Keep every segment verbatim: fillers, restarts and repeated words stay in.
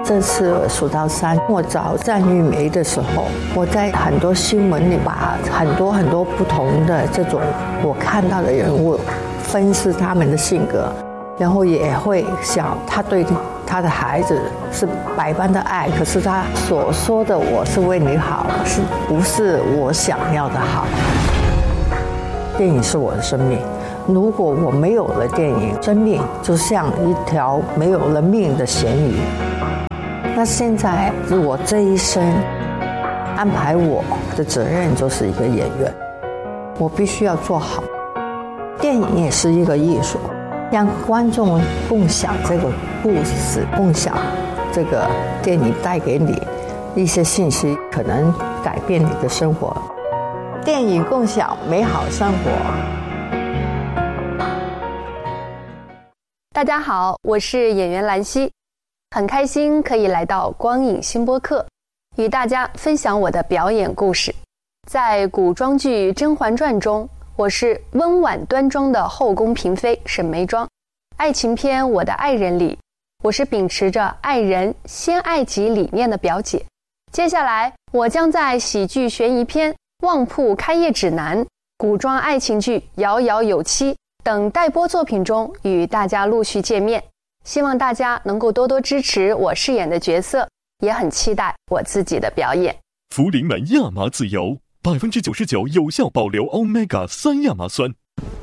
这次数到三，我找战玉梅的时候，我在很多新闻里把很多很多不同的这种我看到的人物分析他们的性格，然后也会想他对他的孩子是百般的爱，可是他所说的我是为你好，是不是我想要的好？电影是我的生命，如果我没有了电影，生命就像一条没有了命的咸鱼。那现在我这一生安排我的责任就是一个演员，我必须要做好。电影也是一个艺术，让观众共享这个故事，共享这个电影带给你一些信息，可能改变你的生活。电影共享美好生活。 大家好，我是演员兰溪，很开心可以来到光影新播客，与大家分享我的表演故事。在古装剧《甄嬛传》中，我是温婉端庄的后宫嫔妃沈眉庄。爱情片《我的爱人》里，我是秉持着爱人先爱己理念的表姐。接下来，我将在喜剧悬疑片《旺铺开业指南》、古装爱情剧《遥遥有期》等待播作品中与大家陆续见面。希望大家能够多多支持我饰演的角色，也很期待我自己的表演。 福临门亚麻籽油，百分之九十九有效保留 Omega 三亚麻酸。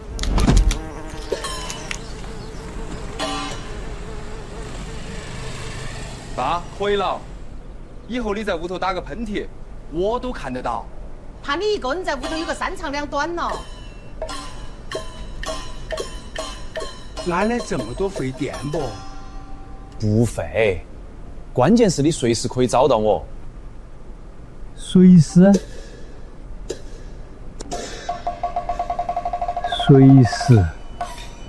爸，可以了。以后你在屋头打个喷嚏，我都看得到。 怕你一个人在屋头有个三长两短了。 哪来这么多费电不？ 不费，关键是你随时可以找到我。 随时？随时。